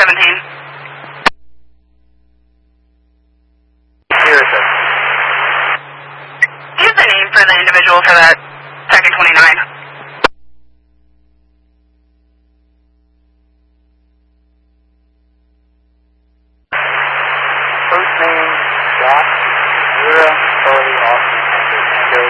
17. Here is it. Do you have the name for the individual for that second 29? First name, Josh, Zura, Charlie, Austin, Victor,